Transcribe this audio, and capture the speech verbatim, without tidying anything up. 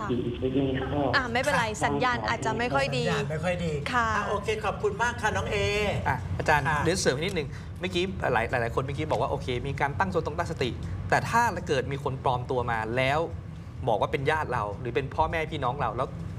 อีกนิดนึงก็อ่าไม่เป็นไรสัญญาณอาจจะไม่ค่อยดีสัญญาณไม่ค่อยดีค่ะอ่โอเคขอบคุณมากค่ะน้องเออ่ะอาจารย์ค่ะเดี๋ยวเสริมนิดนึงเมื่อกี้หลายหลายๆคนเมื่อกี้บอกว่าโอเค มีการตั้งตัวตรงตั้งสติ แต่ถ้าเกิดมีคนปลอมตัวมาแล้วบอกว่าเป็นญาติเรา หรือเป็นพ่อแม่พี่น้องเราแล้ว